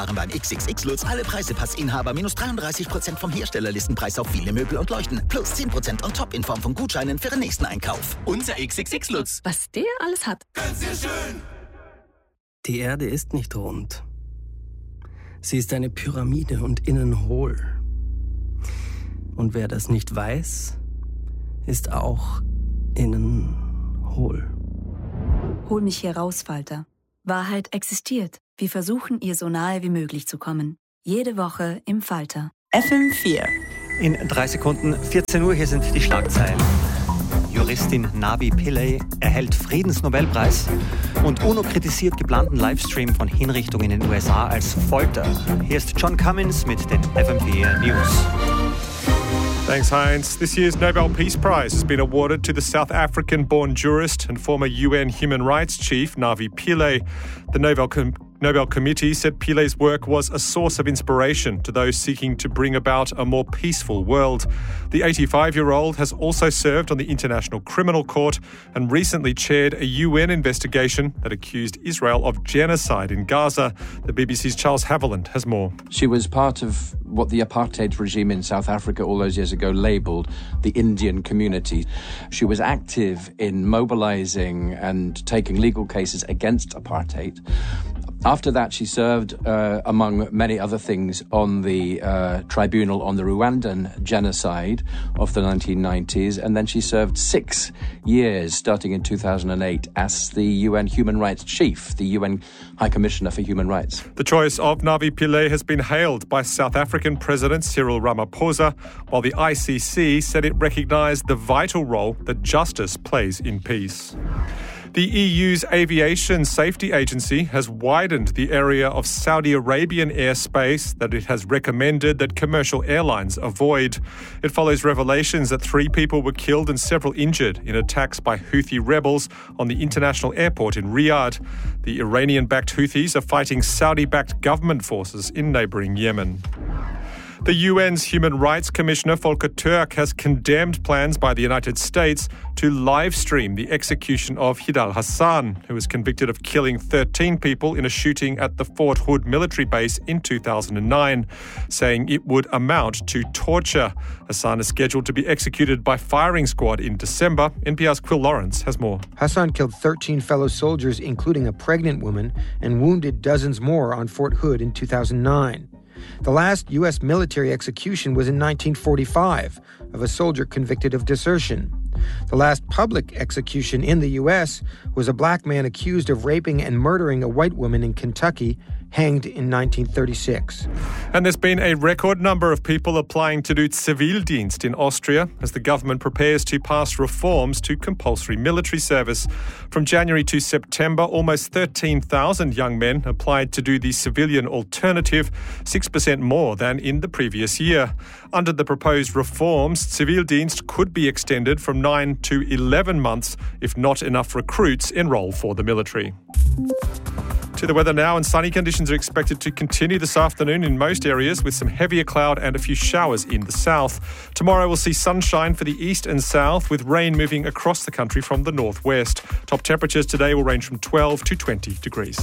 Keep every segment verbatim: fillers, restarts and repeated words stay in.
Beim X X X Lutz alle Preise-Pass-Inhaber minus dreiunddreißig Prozent vom Herstellerlistenpreis auf viele Möbel und Leuchten. Plus zehn Prozent on top in Form von Gutscheinen für den nächsten Einkauf. Unser X X X Lutz. Was der alles hat. Ganz sehr schön. Die Erde ist nicht rund. Sie ist eine Pyramide und innen hohl. Und wer das nicht weiß, ist auch innen hohl. Hol mich hier raus, Falter. Wahrheit existiert. Wir versuchen, ihr so nahe wie möglich zu kommen. Jede Woche im Falter. F M vier. In drei Sekunden, vierzehn Uhr, hier sind die Schlagzeilen. Juristin Navi Pillay erhält Friedensnobelpreis und UNO kritisiert geplanten Livestream von Hinrichtungen in den U S A als Folter. Hier ist John Cummins mit den F M vier News. Thanks, Heinz. This year's Nobel Peace Prize has been awarded to the South African-born jurist and former U N Human Rights Chief Navi Pillay. The Nobel Com- Nobel Committee said Pillay's work was a source of inspiration to those seeking to bring about a more peaceful world. The eighty-five-year-old has also served on the International Criminal Court and recently chaired a U N investigation that accused Israel of genocide in Gaza. The B B C's Charles Haviland has more. She was part of what the apartheid regime in South Africa all those years ago labelled the Indian community. She was active in mobilising and taking legal cases against apartheid. After that, she served, uh, among many other things, on the uh, tribunal on the Rwandan genocide of the nineteen nineties, and then she served six years, starting in two thousand eight, as the U N Human Rights Chief, the U N High Commissioner for Human Rights. The choice of Navi Pillay has been hailed by South African President Cyril Ramaphosa, while the I C C said it recognised the vital role that justice plays in peace. The E U's Aviation Safety Agency has widened the area of Saudi Arabian airspace that it has recommended that commercial airlines avoid. It follows revelations that three people were killed and several injured in attacks by Houthi rebels on the international airport in Riyadh. The Iranian-backed Houthis are fighting Saudi-backed government forces in neighbouring Yemen. The U N's Human Rights Commissioner Volker Turk has condemned plans by the United States to live stream the execution of Hidal Hassan, who was convicted of killing thirteen people in a shooting at the Fort Hood military base in two thousand nine, saying it would amount to torture. Hassan is scheduled to be executed by firing squad in December. N P R's Quill Lawrence has more. Hassan killed thirteen fellow soldiers, including a pregnant woman, and wounded dozens more on Fort Hood in two thousand nine. The last U S military execution was in nineteen forty-five of a soldier convicted of desertion. The last public execution in the U S was a black man accused of raping and murdering a white woman in Kentucky, hanged in nineteen thirty-six. And there's been a record number of people applying to do Zivildienst in Austria as the government prepares to pass reforms to compulsory military service. From January to September, almost thirteen thousand young men applied to do the civilian alternative, six percent more than in the previous year. Under the proposed reforms, Zivildienst could be extended from nine to eleven months if not enough recruits enroll for the military. To the weather now, and sunny conditions are expected to continue this afternoon in most areas with some heavier cloud and a few showers in the south. Tomorrow we'll see sunshine for the east and south with rain moving across the country from the northwest. Top temperatures today will range from twelve to twenty degrees.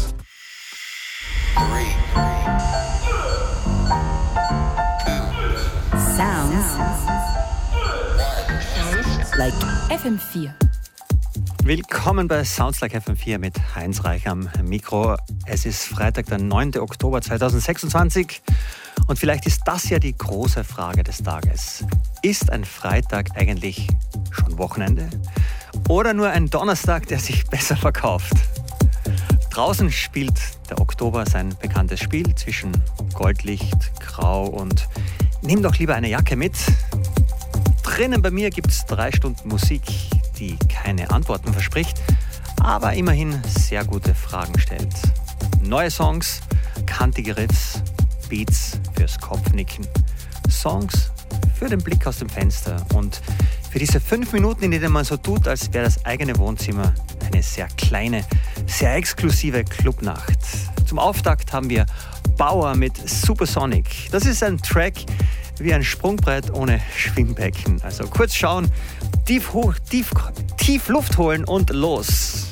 Sounds like F M vier. Willkommen bei Sounds Like F M vier mit Heinz Reich am Mikro. Es ist Freitag, der neunten Oktober zweitausendsechsundzwanzig und vielleicht ist das ja die große Frage des Tages. Ist ein Freitag eigentlich schon Wochenende oder nur ein Donnerstag, der sich besser verkauft? Draußen spielt der Oktober sein bekanntes Spiel zwischen Goldlicht, Grau und nimm doch lieber eine Jacke mit. Drinnen bei mir gibt es drei Stunden Musik, die keine Antworten verspricht, aber immerhin sehr gute Fragen stellt. Neue Songs, kantige Riffs, Beats fürs Kopfnicken, Songs für den Blick aus dem Fenster und für diese fünf Minuten, in denen man so tut, als wäre das eigene Wohnzimmer eine sehr kleine, sehr exklusive Clubnacht. Zum Auftakt haben wir Bauer mit Supersonic. Das ist ein Track wie ein Sprungbrett ohne Schwimmbecken. Also kurz schauen, tief hoch, tief, tief Luft holen und los.